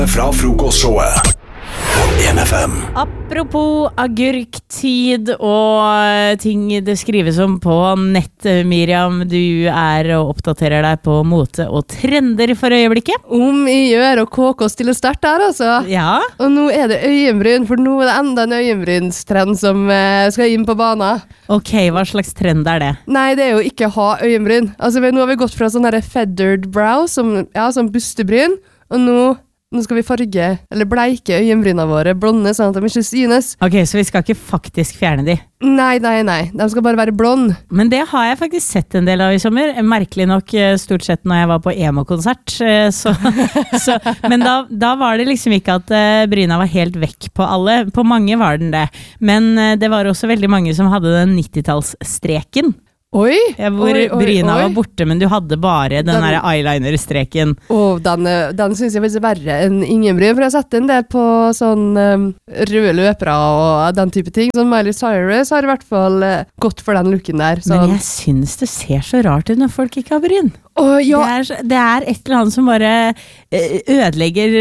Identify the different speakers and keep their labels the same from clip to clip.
Speaker 1: Fra frokostshowet på 1FM.
Speaker 2: Apropos agurktid og ting det skrives om på nett, Miriam, du er og oppdaterer deg på mote og trender for øyeblikket.
Speaker 3: Om I gjør og KK stiller sterkt der, altså.
Speaker 2: Ja.
Speaker 3: Og nå er det øyenbryn, for nå er det enda en øyenbrynstrend som skal inn på banen.
Speaker 2: Ok, hva slags trend er det?
Speaker 3: Nei, det er jo ikke å ha øyenbryn. Altså, nå har vi gått fra sånn her feathered brow, som bustebryn, og nå skal vi farge, eller bleike øyenbryna våre blonde, sånn at de ikke synes.
Speaker 2: Ok, så vi skal ikke faktisk fjerne de?
Speaker 3: Nei, de skal bare være blond.
Speaker 2: Men det har jeg faktisk sett en del av I sommer. Merkelig nok stort sett når jeg var på emo-konsert. Men da var det liksom ikke at bryna var helt vekk på alle. På mange var den det. Men det var også veldig mange som hadde den 90-tallsstreken.
Speaker 3: Oi,
Speaker 2: hvor bryna var borte, men du hadde bare den der eyeliner-streken.
Speaker 3: Den synes jeg er verre enn ingen bryn, for jeg har sett en del på sånn røde løpere og den type ting. Sånn Miley Cyrus har I hvert fall gått for den looken der. Sånn.
Speaker 2: Men jeg synes det ser så rart ut når folk ikke har bryn.
Speaker 3: Ja.
Speaker 2: Det er et eller annet som bare ødelegger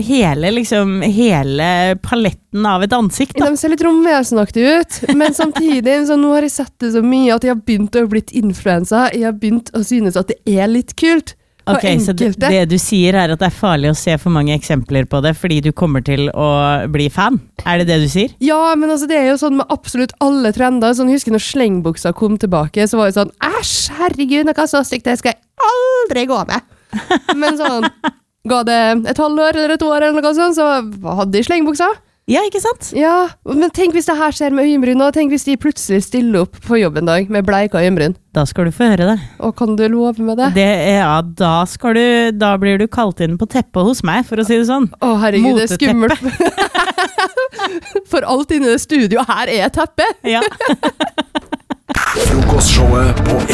Speaker 2: hele paletten av et ansikt. Da.
Speaker 3: De ser litt romvesenaktig ut, men samtidig så nå har jeg sett det så mye at jeg har begynt å blitt influensa. Jeg har begynt å synes at det er litt kult.
Speaker 2: Ok, så det du sier at det er farlig å se for mange eksempler på det, fordi du kommer til å bli fan? Er det du sier?
Speaker 3: Ja, men altså det er jo sånn med absolutt alle trender. Sånn, husker når slengbuksa kom tilbake, så var det sånn, æsj, herregud, noe så stygt, det skal jeg aldri gå med. Men sånn, ga det et halvår eller et år eller noe sånt, så hadde de slengbuksa.
Speaker 2: Ja, ikke sant?
Speaker 3: Ja, men tenk hvis det her skjer med øyenbryn, og tenk hvis de plutselig stiller opp på jobb en dag med bleika øyenbryn.
Speaker 2: Da skal du få høre det.
Speaker 3: Og kan du love med det?
Speaker 2: Da blir du kalt inn på teppet hos meg, for å si det sånn.
Speaker 3: Å herregud, det er skummelt. For alt inne I det studio her er teppe.
Speaker 2: Ja.
Speaker 1: Frokostshowet på